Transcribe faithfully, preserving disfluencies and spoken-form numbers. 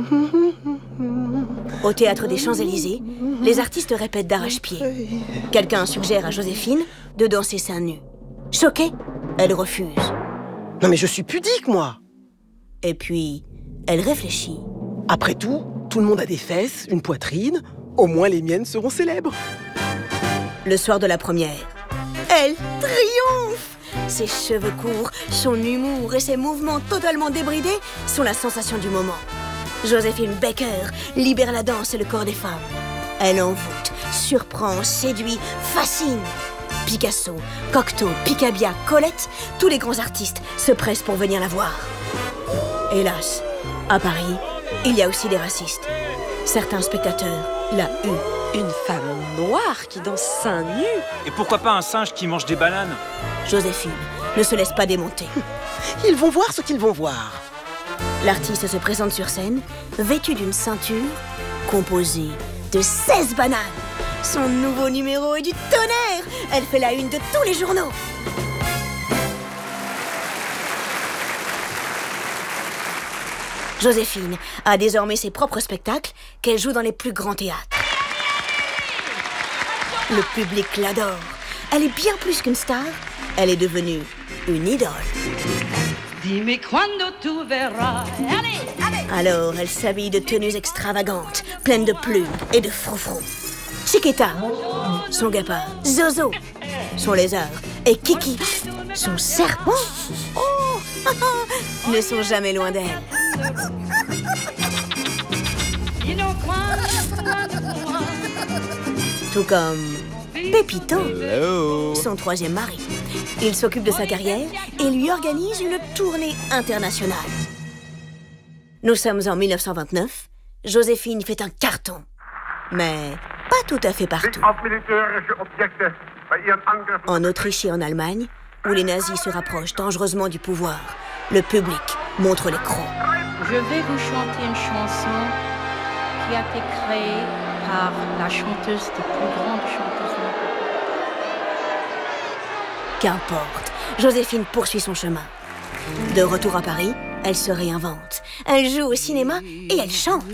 Au théâtre des Champs-Élysées, les artistes répètent d'arrache-pied. Quelqu'un suggère à Joséphine de danser seins nus. Choquée, elle refuse. Non mais je suis pudique, moi! Et puis, elle réfléchit. Après tout, tout le monde a des fesses, une poitrine. Au moins les miennes seront célèbres. Le soir de la première, elle triomphe! Ses cheveux courts, son humour et ses mouvements totalement débridés sont la sensation du moment. Joséphine Baker libère la danse et le corps des femmes. Elle envoûte, surprend, séduit, fascine. Picasso, Cocteau, Picabia, Colette, tous les grands artistes se pressent pour venir la voir. Hélas, à Paris, il y a aussi des racistes. Certains spectateurs la huent. Une femme noire qui danse seins nus. Et pourquoi pas un singe qui mange des bananes? Joséphine ne se laisse pas démonter. Ils vont voir ce qu'ils vont voir. L'artiste se présente sur scène, vêtue d'une ceinture composée de seize bananes. Son nouveau numéro est du tonnerre. Elle fait la une de tous les journaux. Joséphine a désormais ses propres spectacles qu'elle joue dans les plus grands théâtres. Le public l'adore. Elle est bien plus qu'une star. Elle est devenue une idole. Dis-moi quando tu verras. Allez, allez. Alors, elle s'habille de tenues extravagantes, pleines de plumes et de froufrous. Chiquita, son guépard, Zozo, son lézard, et Kiki, son serpent, oh, ne sont jamais loin d'elle. Tout comme Pépito, son troisième mari. Il s'occupe de sa carrière et lui organise une tournée internationale. Nous sommes en mille neuf cent vingt-neuf. Joséphine fait un carton. Mais pas tout à fait partout. En Autriche et en Allemagne, où les nazis se rapprochent dangereusement du pouvoir, le public montre les crocs. Je vais vous chanter une chanson qui a été créée par la chanteuse des plus grandes chanteuses. Qu'importe, Joséphine poursuit son chemin. De retour à Paris, elle se réinvente. Elle joue au cinéma et elle chante.